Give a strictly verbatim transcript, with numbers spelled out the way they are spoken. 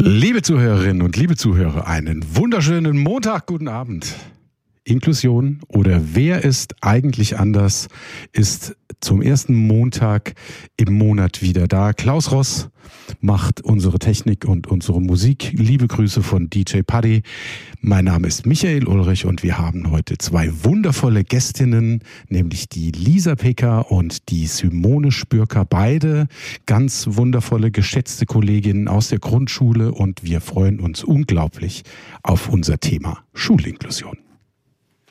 Liebe Zuhörerinnen und liebe Zuhörer, einen wunderschönen Montag, guten Abend. Inklusion oder wer ist eigentlich anders, ist zum ersten Montag im Monat wieder da. Klaus Ross macht unsere Technik und unsere Musik. Liebe Grüße von D J Paddy. Mein Name ist Michael Ulrich und wir haben heute zwei wundervolle Gästinnen, nämlich die Lisa Pecker und die Simone Spürker. Beide ganz wundervolle, geschätzte Kolleginnen aus der Grundschule und wir freuen uns unglaublich auf unser Thema Schulinklusion.